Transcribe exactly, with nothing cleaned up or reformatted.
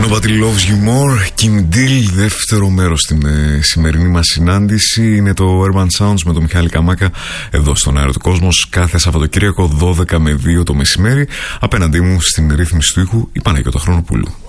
Nobody Loves You More, Kim Deal, δεύτερο μέρος στην ε, σημερινή μας συνάντηση. Είναι το Urban Sounds με τον Μιχάλη Καμάκα εδώ στον Αέρα του Κόσμος. Κάθε Σαββατοκύριακο δώδεκα με δύο το μεσημέρι. Απέναντί μου στην ρύθμιση του ήχου η Παναγιώτα Χρονοπούλου.